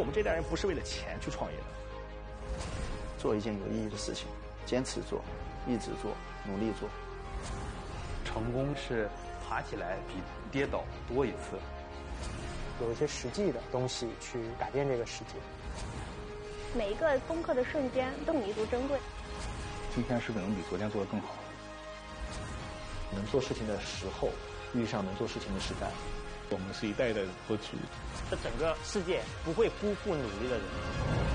我们这代人不是为了钱去创业的。 做一件有意义的事情，坚持做，一直做，努力做。 成功是爬起来比跌倒多一次。 有一些实际的东西去改变这个世界。 每一个攻克的瞬间都弥足珍贵。 今天是不是能比昨天做得更好？ 能做事情的时候遇上能做事情的时代。 我们是一代一代的夺取。 这整个世界不会辜负努力的人。